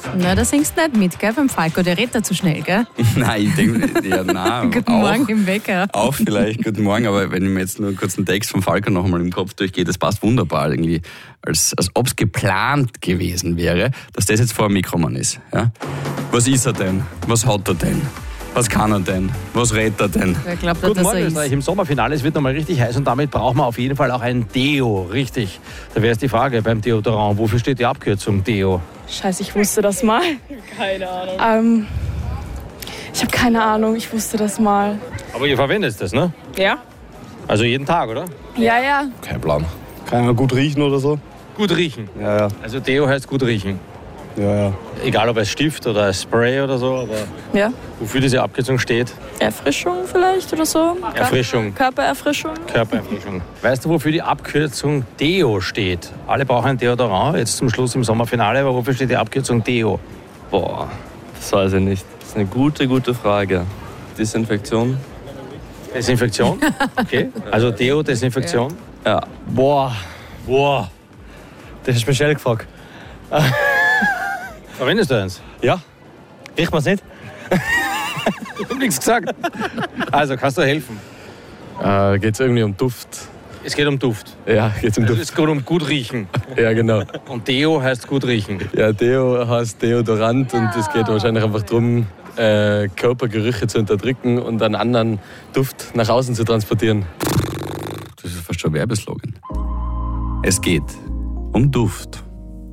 Na, da singst du nicht mit, gell, beim Falco, der redet da zu schnell, gell? Nein, ich denke, ja, nein. Guten Morgen im Wecker. Auch vielleicht, guten Morgen, aber wenn ich mir jetzt nur einen kurzen Text vom Falco noch einmal im Kopf durchgehe, das passt wunderbar irgendwie, als ob es geplant gewesen wäre, dass das jetzt vor dem Mikromann ist. Ja? Was ist er denn? Was hat er denn? Was kann er denn? Was redet er denn? Wer glaubt, Guten dass Morgen, er Österreich. ist? Im Sommerfinale, es wird nochmal richtig heiß und damit braucht man auf jeden Fall auch ein Deo, richtig. Da wäre jetzt die Frage beim Deodorant, wofür steht die Abkürzung Deo? Scheiße, ich wusste das mal. Keine Ahnung. Ich habe keine Ahnung, ich wusste das mal. Aber ihr verwendet das, ne? Ja? Also jeden Tag, oder? Ja, ja. Kein Plan. Kann man gut riechen oder so? Gut riechen. Ja. Also Deo heißt gut riechen. Ja. Egal ob als Stift oder als Spray oder so, aber Ja. wofür diese Abkürzung steht? Erfrischung vielleicht oder so? Erfrischung. Körpererfrischung? Körpererfrischung. Weißt du, wofür die Abkürzung Deo steht? Alle brauchen ein Deodorant, jetzt zum Schluss im Sommerfinale, aber wofür steht die Abkürzung Deo? Boah, das weiß ich nicht. Das ist eine gute Frage. Desinfektion? Desinfektion? Okay. Also Deo, Desinfektion? Ja. Boah. Das ist Michelle gefragt. Verwendest du eins? Ja. Riecht man es nicht? Ich hab nichts gesagt. Also, kannst du helfen? Geht es irgendwie um Duft? Es geht um Duft. Ja, geht um Also Duft. es geht um gut riechen. Ja, genau. Und Deo heißt gut riechen. Ja, Deo heißt Deodorant und es geht wahrscheinlich einfach darum, Körpergerüche zu unterdrücken und einen anderen Duft nach außen zu transportieren. Das ist fast schon ein Werbeslogan. Es geht um Duft.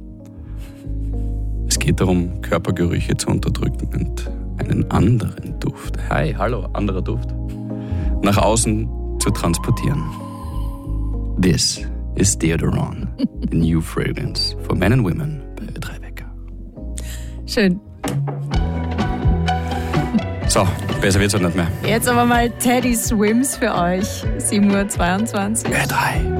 Es geht darum, Körpergerüche zu unterdrücken und einen anderen Duft, hi, hallo, anderer Duft, nach außen zu transportieren. This is Deodorant, the new fragrance for men and women bei Ö3 Schön. So, besser wird's halt nicht mehr. Jetzt aber mal Teddy Swims für euch. 7:22 Uhr. Ö3.